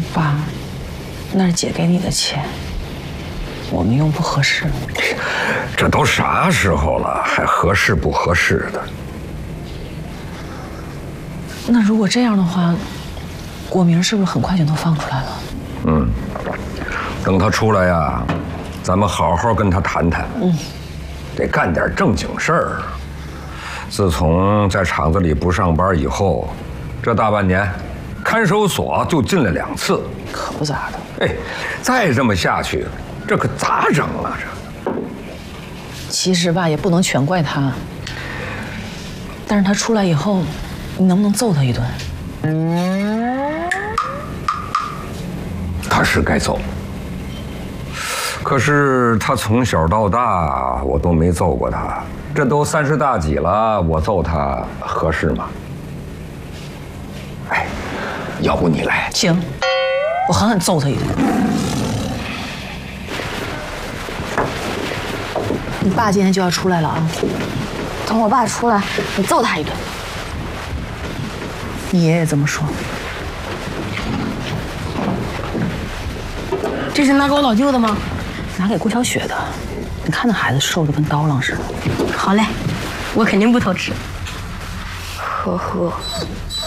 爸，那是姐给你的钱，我们用不合适。 这都啥时候了，还合适不合适的？ 那如果这样的话，果明是不是很快就能放出来了？ 嗯，等他出来呀，咱们好好跟他谈谈。得干点正经事儿。自从在厂子里不上班以后，这大半年，看守所就进了2次， 可不咋的。 哎，再这么下去，这可咋整啊？这其实吧，也不能全怪他。但是他出来以后，你能不能揍他一顿？ 他是该揍，可是他从小到大我都没揍过他，这都30大几了，我揍他合适吗？哎，要不你来？ 行，我狠狠揍他一顿。你爸今天就要出来了啊！ 等我爸出来，你揍他一顿。 你爷爷这么说。 这是拿给我老舅的吗？ 拿给顾小雪的。你看那孩子瘦得跟刀郎似的。 好嘞，我肯定不偷吃。呵呵。